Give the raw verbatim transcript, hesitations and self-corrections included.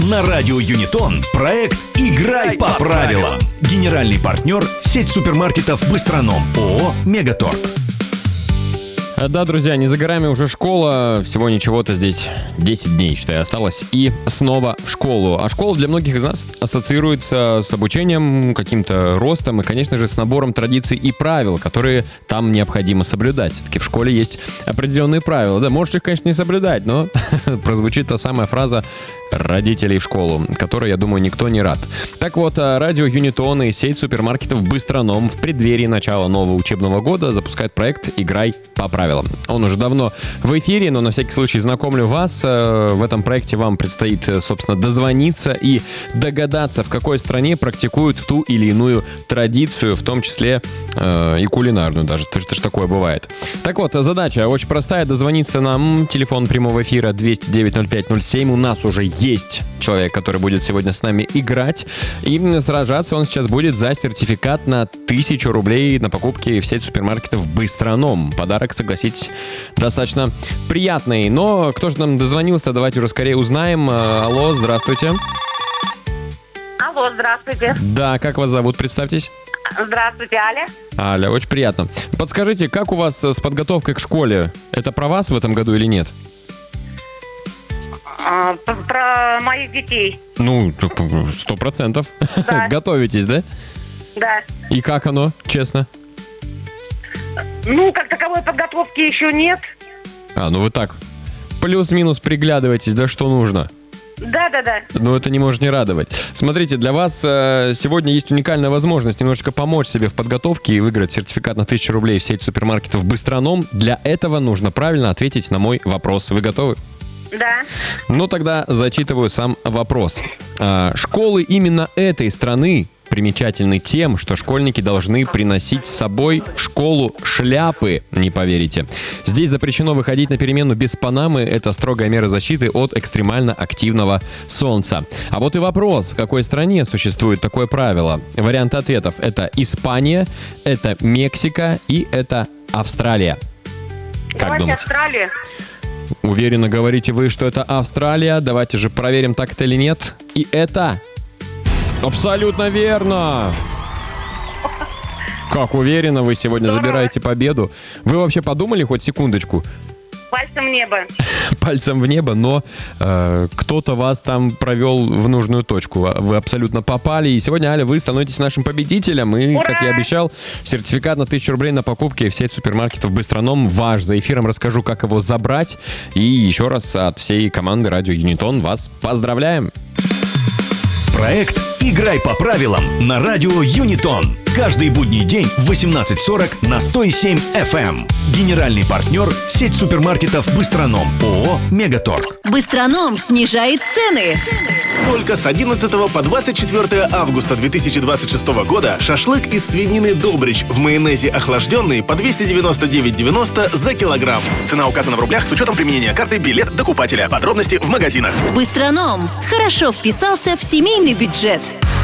На радио Юнитон проект «Играй по правилам». Генеральный партнер – сеть супермаркетов «Быстроном» ООО «Мегаторг». Да, друзья, не за горами уже школа. Всего ничего-то здесь десять дней, считай, осталось. И снова в школу. А школа для многих из нас ассоциируется с обучением, каким-то ростом и, конечно же, с набором традиций и правил, которые там необходимо соблюдать. Все-таки в школе есть определенные правила. Да, можешь их, конечно, не соблюдать, но прозвучит та самая фраза родителей в школу, которой, я думаю, никто не рад. Так вот, радио Юнитон и сеть супермаркетов «Быстроном» в преддверии начала нового учебного года запускает проект «Играй по правилам». Он уже давно в эфире, но на всякий случай знакомлю вас. В этом проекте вам предстоит, собственно, дозвониться и догадаться, в какой стране практикуют ту или иную традицию, в том числе э, и кулинарную даже. Это же такое бывает. Так вот, задача очень простая. Дозвониться нам. Телефон прямого эфира двести девять ноль пять ноль семь. У нас уже есть человек, который будет сегодня с нами играть. И сражаться он сейчас будет за сертификат на тысячу рублей на покупки в сеть супермаркетов «Быстроном». Подарок, согласитесь, достаточно приятный. Но кто же нам дозвонился, давайте уже скорее узнаем. Алло, здравствуйте. Алло, здравствуйте. Да, как вас зовут, представьтесь. Здравствуйте, Аля. Аля, очень приятно. Подскажите, как у вас с подготовкой к школе? Это про вас в этом году или нет? А, про моих детей. Ну, сто процентов. Да. Готовитесь, да? Да. И как оно, честно? Ну, как таковой подготовки еще нет. А, ну вы так, плюс-минус приглядываетесь, да, что нужно. Да-да-да. Но это не может не радовать. Смотрите, для вас э, сегодня есть уникальная возможность немножечко помочь себе в подготовке и выиграть сертификат на тысячу рублей в сеть супермаркетов «Быстроном». Для этого нужно правильно ответить на мой вопрос. Вы готовы? Да. Ну, тогда зачитываю сам вопрос. А, школы именно этой страны примечательны тем, что школьники должны приносить с собой в школу шляпы, не поверите. Здесь запрещено выходить на перемену без панамы. Это строгая мера защиты от экстремально активного солнца. А вот и вопрос, в какой стране существует такое правило? Варианты ответов — это Испания, это Мексика и это Австралия. Как Давайте думаете? Австралия. Уверенно говорите вы, что это Австралия. Давайте же проверим, так это или нет. И это абсолютно верно. Как уверенно вы сегодня Здорово. забираете победу. Вы вообще подумали хоть секундочку? Пальцем в небо. Пальцем в небо, но э, кто-то вас там провел в нужную точку. Вы абсолютно попали. И сегодня, Аля, вы становитесь нашим победителем. И, Ура! как я обещал, сертификат на тысячу рублей на покупки в сеть супермаркетов «Быстроном» ваш. За эфиром расскажу, как его забрать. И еще раз от всей команды радио Юнитон вас поздравляем. Проект «Играй по правилам» на радио Юнитон. Каждый будний день в восемнадцать сорок на сто семь эф эм. Генеральный партнер – сеть супермаркетов «Быстроном» ООО «Мегаторг». «Быстроном» снижает цены. Только с одиннадцатого по двадцать четвёртое августа две тысячи двадцать шестого года шашлык из свинины «Добрич» в майонезе охлажденный по двести девяносто девять девяносто за килограмм. Цена указана в рублях с учетом применения карты «Билет докупателя». Подробности в магазинах. «Быстроном» хорошо вписался в семейный бюджет.